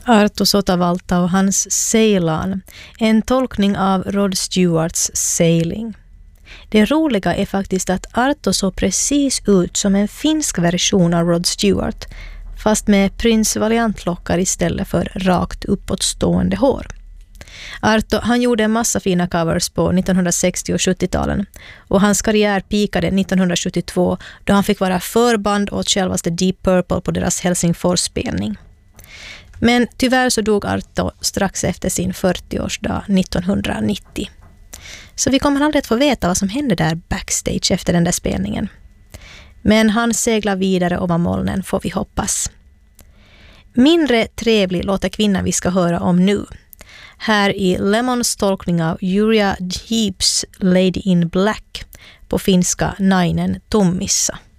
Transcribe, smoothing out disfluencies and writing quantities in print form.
Arto Sotavalta och hans Seilan, en tolkning av Rod Stewarts Sailing. Det roliga är faktiskt att Arto såg precis ut som en finsk version av Rod Stewart, fast med prinsvaliantlockar istället för rakt uppåtstående hår. Arto, han gjorde en massa fina covers på 1960- och 70-talen och hans karriär pikade 1972 då han fick vara förband åt självaste Deep Purple på deras Helsingfors-spelning. Men tyvärr så dog Arto strax efter sin 40-årsdag 1990. Så vi kommer aldrig att få veta vad som hände där backstage efter den där spelningen. Men han seglar vidare ovan molnen, får vi hoppas. Mindre trevlig låter kvinnan vi ska höra om nu. Här i Lemons tolkning av Uriah Heeps Lady in Black, på finska Nainen Tummissa.